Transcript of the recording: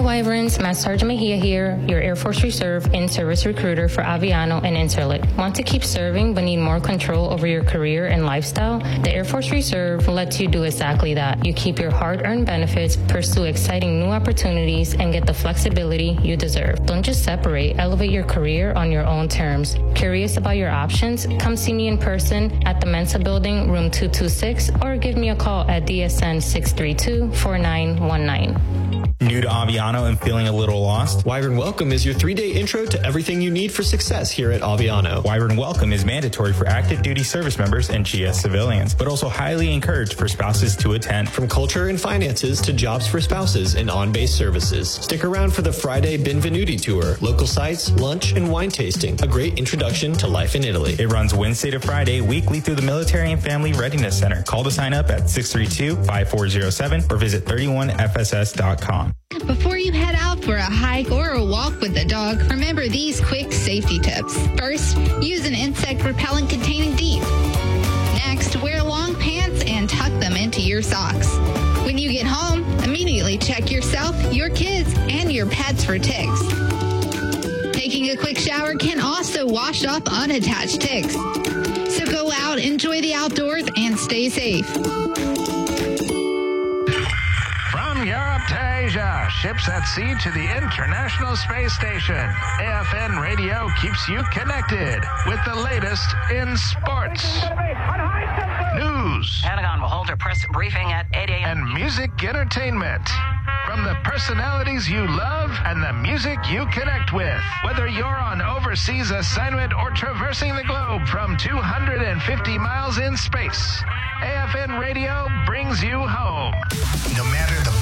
Wyverns, Master Sergeant Mejia here, your Air Force Reserve in-service recruiter for Aviano and Interlit. Want to keep serving but need more control over your career and lifestyle? The Air Force Reserve lets you do exactly that. You keep your hard-earned benefits, pursue exciting new opportunities, and get the flexibility you deserve. Don't just separate, elevate your career on your own terms. Curious about your options? Come see me in person at the Mensa Building, room 226, or give me a call at DSN 632-4919. New to Aviano and feeling a little lost? Wyvern Welcome is your 3-day intro to everything you need for success here at Aviano. Wyvern Welcome is mandatory for active duty service members and GS civilians, but also highly encouraged for spouses to attend. From culture and finances to jobs for spouses and on-base services. Stick around for the Friday Benvenuti Tour, local sites, lunch, and wine tasting. A great introduction to life in Italy. It runs Wednesday to Friday, weekly through the Military and Family Readiness Center. Call to sign up at 632-5407 or visit 31fss.com. Before you head out for a hike or a walk with the dog, remember these quick safety tips. First, use an insect repellent containing DEET. Next, wear long pants and tuck them into your socks. When you get home, immediately check yourself, your kids, and your pets for ticks. Taking a quick shower can also wash off unattached ticks. So go out, enjoy the outdoors, and stay safe. From Europe to Asia, ships at sea to the International Space Station, AFN Radio keeps you connected with the latest in sports, news, Pentagon will hold a press briefing at 8 a.m. and music entertainment. From the personalities you love and the music you connect with. Whether you're on overseas assignment or traversing the globe from 250 miles in space, AFN Radio brings you home. No matter the